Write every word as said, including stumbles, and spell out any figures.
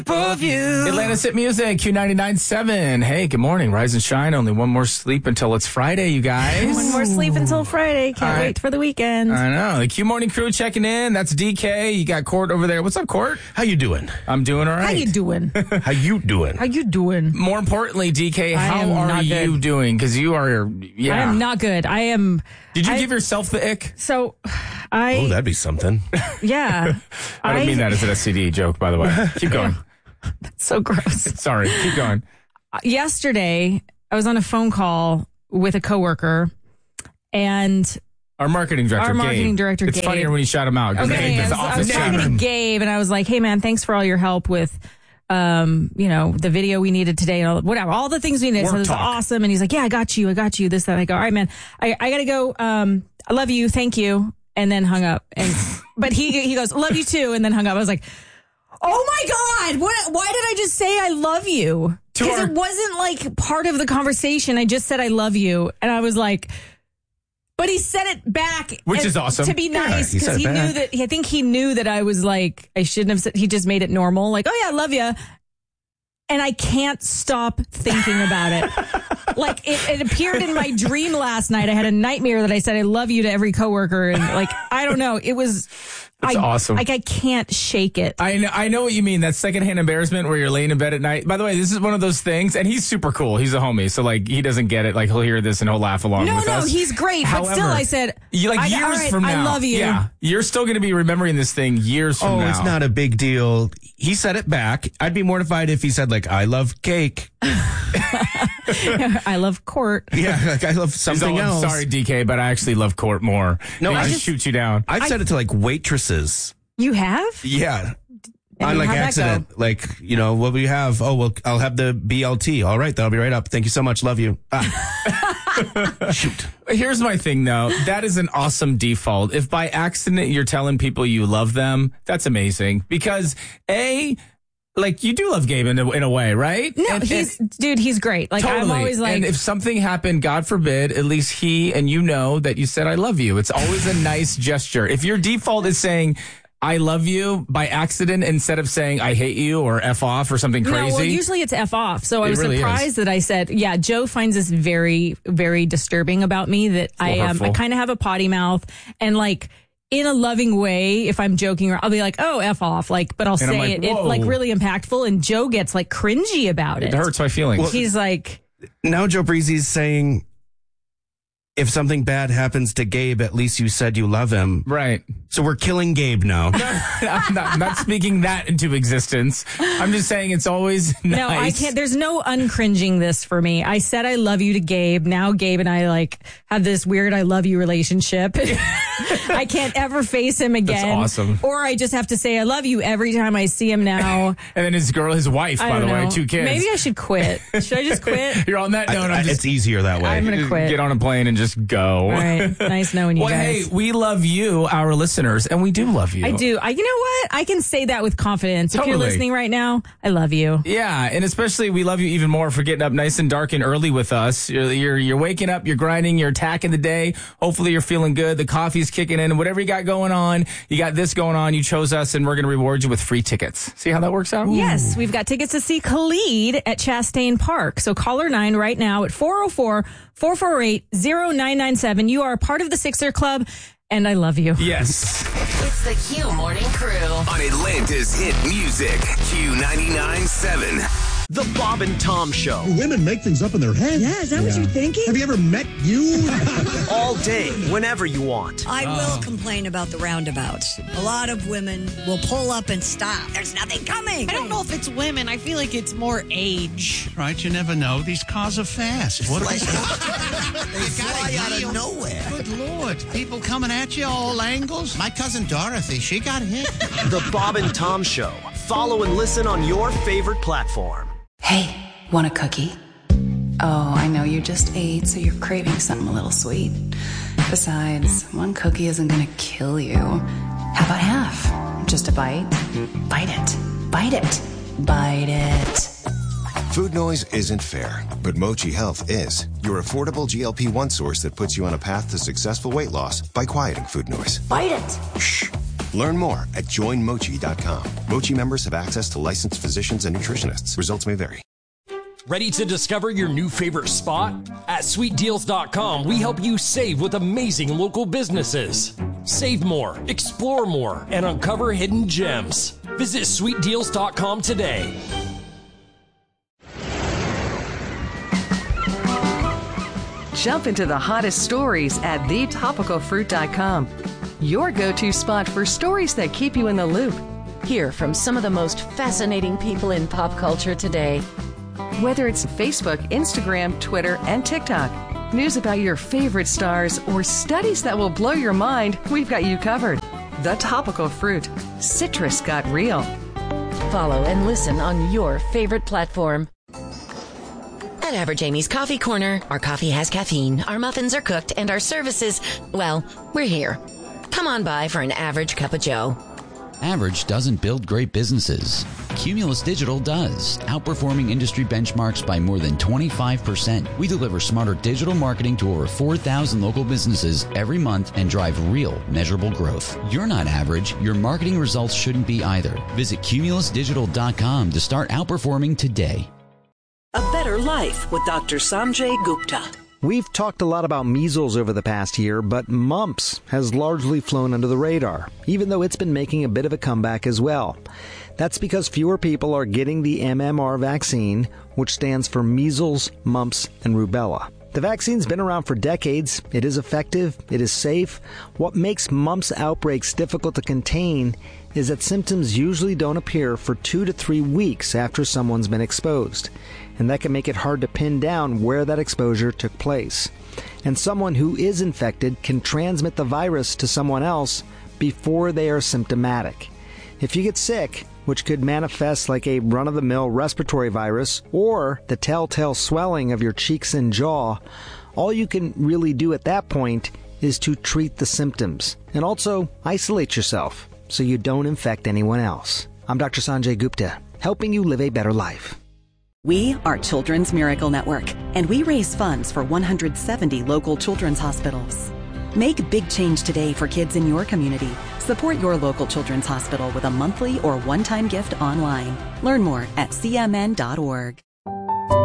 Of you. Atlanta Sit Music, Q ninety-nine point seven. Hey, good morning. Rise and shine. Only one more sleep until it's Friday, you guys. One more sleep until Friday. Can't I, wait for the weekend. I know. The Q Morning Crew checking in. That's D K. You got Court over there. What's up, Court? How you doing? I'm doing all right. How you doing? How you doing? How you doing? More importantly, D K, I how am are not you good. doing? Because you are, yeah. I am not good. I am. Did you I, give yourself the ick? So, I. Oh, that'd be something. Yeah. I don't mean that as an S T D joke, by the way. Keep going. That's so gross. Sorry. Keep going. Yesterday, I was on a phone call with a coworker, and Our marketing director, Our marketing Gabe. director, It's Gabe. funnier when you shout him out. 'cause okay, Gabe I is was, the I was office talking chatter. to Gabe, and I was like, "Hey, man, thanks for all your help with, um, you know, the video we needed today, and all, whatever, all the things we needed. Work So it was talk. awesome." And he's like, "Yeah, I got you, I got you." This, that. I go, "All right, man, I, I gotta go. Um, I love you, thank you," and then hung up. And but he he goes, "Love you too," and then hung up. I was like, "Oh my God, what? Why did I just say I love you?" To Because our- it wasn't like part of the conversation. I just said I love you, and I was like. But he said it back, Which and- is awesome. to be nice he said because it he, back. knew that. I think he knew that I was like I shouldn't have said. He just made it normal, like, "Oh yeah, I love you," and I can't stop thinking about it. Like it, it appeared in my dream last night. I had a nightmare that I said I love you to every coworker, and like I don't know, it was. It's I, awesome. Like I can't shake it. I know, I know what you mean. That secondhand embarrassment where you're laying in bed at night. By the way, this is one of those things, and he's super cool. He's a homie, so like he doesn't get it. Like he'll hear this and he'll laugh along No, with no, us. he's great. But still, However, I said, you, like I- years all right, from now, I love you. Yeah, you're still going to be remembering this thing years from Oh, now. it's not a big deal. He said it back. I'd be mortified if he said, like, I love cake. I love Court. Yeah, like, I love He's something all, else. I'm sorry, D K, but I actually love Court more. No, he I just just- shoot you down. I've said it to, like, waitresses. You have? Yeah. And On, like, how'd that accident. go? Like, you know, what will you have? Oh, well, I'll have the B L T. All right, that'll be right up. Thank you so much. Love you. Ah. Shoot. Here's my thing, though. That is an awesome default. If by accident you're telling people you love them, that's amazing. Because, A, like, you do love Gabe in a, in a way, right? No, And- he's and- dude. He's great. Like Totally. I'm always like, and if something happened, God forbid, at least he and you know that you said, I love you. It's always a nice gesture. If your default is saying, I love you by accident instead of saying, I hate you or F off or something crazy. no. Well, usually it's f off. So I It was really surprised is. that I said, yeah. Joe finds this very, very disturbing about me that I little um, hurtful. I kind of have a potty mouth and like. In a loving way, if I'm joking, or I'll be like, "Oh, f off," like, but I'll I'm say like, it, it whoa. like really impactful, and Joe gets like cringy about it. It hurts my feelings. He's like, Now Joe Breezy's saying, if something bad happens to Gabe, at least you said you love him. right. So we're killing Gabe now. I'm not, I'm not speaking that into existence. I'm just saying it's always nice. No, I can't. There's no uncringing this for me. I said I love you to Gabe. Now Gabe and I like have this weird I love you relationship. I can't ever face him again. awesome. Or I just have to say I love you every time I see him now. And then his girl, his wife, I by the don't way, know. two kids. Maybe I should quit. Should I just quit? You're on that note. I- I'm just it's easier that way. I'm gonna quit. get on a plane and just go. All right. Nice knowing you Well, guys. hey, we love you, our listeners, and we do love you. I do. I, you know what? I can say that with confidence. If you're Totally. listening right now, I love you. Yeah, and especially we love you even more for getting up nice and dark and early with us. You're, you're you're waking up, you're grinding, you're attacking the day. Hopefully you're feeling good. The coffee's kicking in. Whatever you got going on, you got this going on. You chose us, and we're going to reward you with free tickets. See how that works out? Yes, we've got tickets to see Khalid at Chastain Park. So caller nine right now at four oh four, four four eight, oh nine nine seven. You are a part of the Sixer Club, and I love you. Yes. It's the Q Morning Crew. On Atlanta's hit music, Q ninety-nine point seven. The Bob and Tom Show. Women make things up in their head. Yeah, is that what you're thinking? Have you ever met you? All day, whenever you want. I will complain about the roundabouts. A lot of women will pull up and stop. There's nothing coming. I don't know if it's women. I feel like it's more age. Right, you never know. These cars are fast. What are these? They fly out of nowhere. Good Lord. People coming at you all angles. My cousin Dorothy, she got hit. The Bob and Tom Show. Follow and listen on your favorite platform. Hey, want a cookie? Oh, I know you just ate, so you're craving something a little sweet. Besides, one cookie isn't gonna kill you. How about half? Just a bite? Bite it. Bite it. Bite it. Food noise isn't fair, but Mochi Health is. Your affordable G L P one source that puts you on a path to successful weight loss by quieting food noise. Bite it. Shh. Learn more at join mochi dot com. Mochi members have access to licensed physicians and nutritionists. Results may vary. Ready to discover your new favorite spot? At sweet deals dot com, we help you save with amazing local businesses. Save more, explore more, and uncover hidden gems. Visit sweet deals dot com today. Jump into the hottest stories at the topical fruit dot com. Your go-to spot for stories that keep you in the loop. Hear from some of the most fascinating people in pop culture today. Whether it's Facebook, Instagram, Twitter, and TikTok, news about your favorite stars, or studies that will blow your mind, we've got you covered. The Topical Fruit. Citrus got real. Follow and listen on your favorite platform. At Average Amy's Coffee Corner, our coffee has caffeine, our muffins are cooked, and our services, well, we're here. Come on by for an average cup of joe. Average doesn't build great businesses. Cumulus Digital does, outperforming industry benchmarks by more than twenty-five percent. We deliver smarter digital marketing to over four thousand local businesses every month and drive real, measurable growth. You're not average. Your marketing results shouldn't be either. Visit cumulus digital dot com to start outperforming today. A Better Life with Doctor Sanjay Gupta. We've talked a lot about measles over the past year, but mumps has largely flown under the radar, even though it's been making a bit of a comeback as well. That's because fewer people are getting the M M R vaccine, which stands for measles, mumps, and rubella. The vaccine's been around for decades. It is effective. It is safe. What makes mumps outbreaks difficult to contain is that symptoms usually don't appear for two to three weeks after someone's been exposed. And that can make it hard to pin down where that exposure took place. And someone who is infected can transmit the virus to someone else before they are symptomatic. If you get sick, which could manifest like a run-of-the-mill respiratory virus or the telltale swelling of your cheeks and jaw, all you can really do at that point is to treat the symptoms and also isolate yourself so you don't infect anyone else. I'm Doctor Sanjay Gupta, helping you live a better life. We are Children's Miracle Network, and we raise funds for one hundred seventy local children's hospitals. Make a big change today for kids in your community. Support your local children's hospital with a monthly or one-time gift online. Learn more at c m n dot org.